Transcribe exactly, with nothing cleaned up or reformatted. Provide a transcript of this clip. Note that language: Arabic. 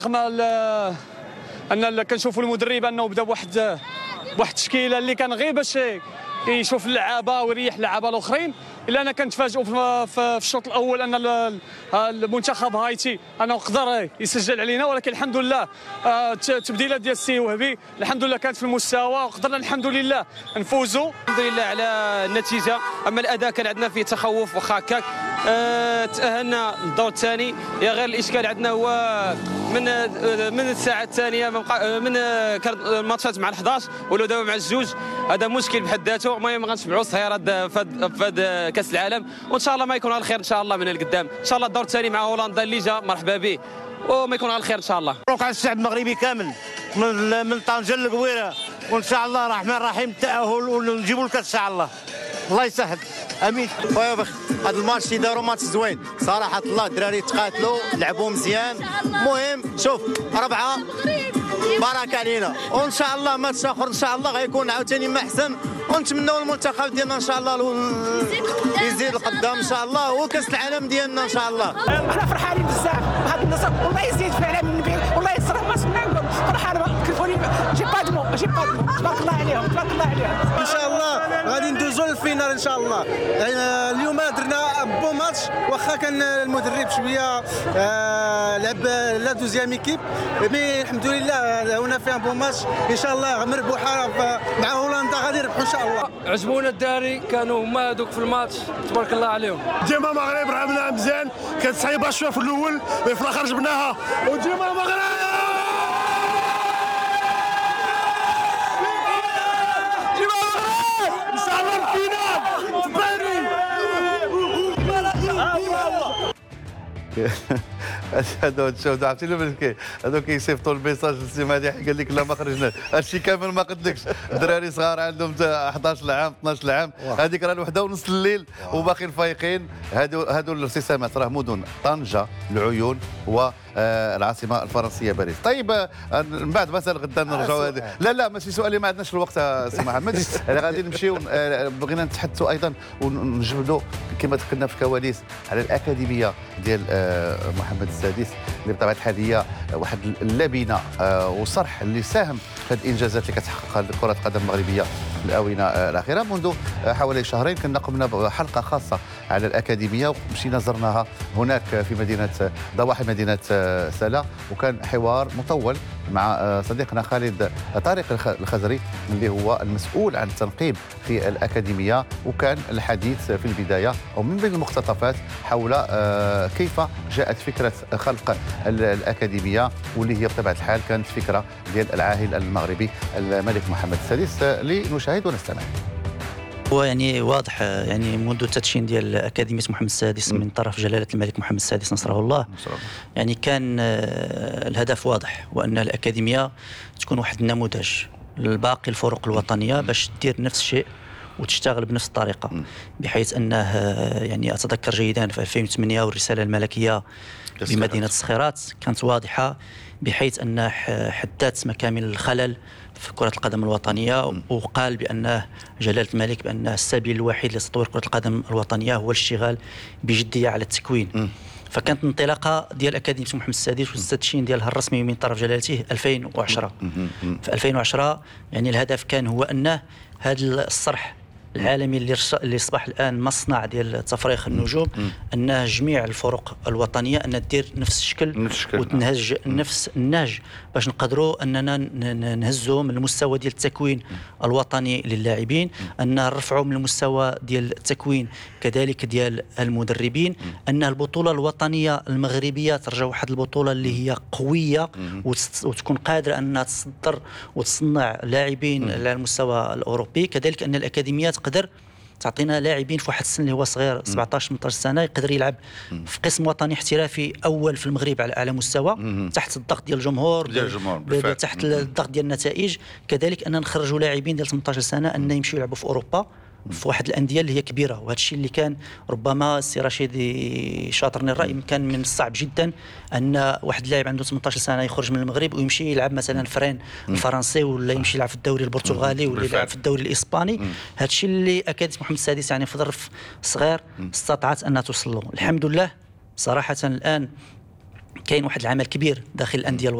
رغم ان كنشوفوا المدرب انه بدا بواحد بواحد التشكيله اللي كان غير باش يشوف اللعابه ويريح اللعابه الاخرين، الا انا كنتفاجئوا في الشوط الاول ان المنتخب هايتي انه قدر يسجل علينا، ولكن الحمد لله التبديلات ديال السي وهبي الحمد لله كانت في المستوى وقدرنا الحمد لله نفوزوا الحمد لله على النتيجه. اما الاداء كان عندنا فيه تخوف واخا هكاك أه تاهلنا للدور الثاني. يا غير الاشكال عندنا هو من من الساعه الثانيه من كان الماتشات مع الحداش ولا دابا مع الجوج، هذا مشكل بحد ذاته. المهم غنتبعوا الصهيرات في هذا كاس العالم وان شاء الله ما يكون على الخير ان شاء الله من القدام. ان شاء الله الدور الثاني مع هولندا اللي جا مرحبا به وما يكون على الخير ان شاء الله. مبروك على الشعب المغربي كامل من من طنجه للقويره، وان شاء الله الرحمن الرحيم التاهل ونجيبوا الكاس ان شاء الله. الله يسهل امين. خويا بخ هذا الماتش اللي داروا ماتش زوين صراحه الله. الدراري تقاتلوا لعبوا مزيان. المهم شوف ربعه بارك علينا، وان شاء الله ماتش اخر ان شاء الله غيكون عاوتاني ما احسن، ونتمنوا المنتخب ديالنا ان شاء الله يزيد القدام ان شاء الله وكاس العالم ديالنا ان شاء الله. احنا فرحانين بزاف بهذا النصر، والله يزيد في العالم النبي والله يسر ما سمعنا فرحان كيفوني جي با دمو جي با دمو. تبارك الله عليهم تبارك الله عليهم. ان شاء الله غادي ندوزو للفينال ان شاء الله. يعني اليوم درنا بو ماتش واخا كان المدرب شويه آه لعب لا دوزيام ايكيب، مي الحمد لله هنا فيها بو ماتش ان شاء الله مربوحه مع هولندا غادي يربحوا ان شاء الله. عجبونا الداري كانوا هما هذوك في الماتش تبارك الله عليهم. ديما المغرب لعبنا مزيان، كانت صعيبه شويه في الاول مي في الاخر جبناها وديما المغرب هذا شوف عرفتي لا هذوك كيصيفطوا الميساج للسي مديح قال لك لا ما خرجناش هادشي كامل ما قلتلكش. الدراري صغار عندهم احداش عام اثناش عام، هذيك راه الوحده ونص الليل وباقيين فايقين. هادو هادو الارتسامات راه مدن طنجه العيون والعاصمه الفرنسيه باريس. طيب من بعد مثلا غدا نرجعوا لا لا ماشي سؤالي ما عندناش الوقت سي محمد. غادي نمشيو بغينا نتحدثوا ايضا ونجبدوا كما ذكرنا في الكواليس على الاكاديميه ديال محمد السادس اللي بطبيعه الحال هي واحد اللبنه وصرح اللي ساهم في هذه الانجازات اللي كتحققها كره القدم المغربيه في الاونه الاخيره. منذ حوالي شهرين كنا قمنا بحلقه خاصه على الاكاديميه ومشينا زرناها هناك في مدينه ضواحي مدينه سلا، وكان حوار مطول مع صديقنا خالد طارق الخزري اللي هو المسؤول عن التنقيب في الاكاديميه، وكان الحديث في البدايه او من بين المقتطفات حول كيف جاءت فكره خلق الاكاديميه واللي هي بطبيعه الحال كانت فكره ديال العاهل المغربي الملك محمد السادس. لنشاهد ونستمع. هو يعني واضح يعني منذ تدشين ديال أكاديمية محمد السادس من طرف جلالة الملك محمد السادس نصره الله، يعني كان الهدف واضح، وأن الأكاديمية تكون واحد النموذج لباقي الفروق الوطنية باش تدير نفس الشيء وتشتغل بنفس الطريقة، بحيث أنه يعني أتذكر جيدا في ألفين وثمانية والرسالة الملكية بمدينة الصخيرات كانت واضحة، بحيث أنه حددت مكامن الخلل في كرة القدم الوطنية، وقال بأنه جلالة الملك بأن السبيل الوحيد لتطوير كرة القدم الوطنية هو الاشتغال بجدية على التكوين. م. فكانت انطلاقة ديال أكاديمية محمد السادس والتدشين ديالها الرسمي من طرف جلالته ألفين وعشرة. م. م. في ألفين وعشرة يعني الهدف كان هو أنه هذا الصرح العالمي اللي اللي اصبح الان مصنع ديال تفريخ النجوم، ان جميع الفرق الوطنيه ان دير نفس الشكل وتنهج نفس النهج باش نقدروا اننا نهزوا من المستوى ديال التكوين الوطني للاعبين، ان نرفعوا من المستوى ديال التكوين كذلك ديال المدربين، ان البطوله الوطنيه المغربيه ترجع واحد البطوله اللي هي قويه وتكون قادره انها تصدر وتصنع لاعبين على المستوى الاوروبي، كذلك ان الاكاديميات تقدر تعطينا لاعبين في واحد السن اللي هو صغير سبعطاش ثمنطاش سنه يقدر يلعب في قسم وطني احترافي اول في المغرب على اعلى مستوى تحت الضغط ديال الجمهور، تحت الضغط ديال النتائج، كذلك ان نخرجوا لاعبين ديال ثمنطاش سنه ان يمشيوا يلعبوا في اوروبا في واحد الانديه اللي هي كبيره، وهذا الشيء اللي كان ربما السي رشيد شاطرني الراي كان من الصعب جدا ان واحد اللاعب عنده ثمنطاش سنه يخرج من المغرب ويمشي يلعب مثلا فرين الفرنسي ولا يمشي يلعب في الدوري البرتغالي ولا يلعب في الدوري الاسباني. هذا الشيء اللي اكاديميه محمد السادس يعني في ظرف صغير استطاعت انها توصل له. الحمد لله صراحه الان كاين واحد العمل كبير داخل الانديه